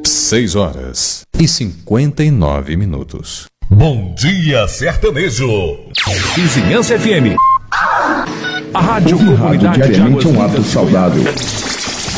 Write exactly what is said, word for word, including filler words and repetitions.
seis horas e cinquenta e nove minutos. Bom dia, sertanejo. Vizinhança F M. A rádio comunidade diariamente é um ato saudável.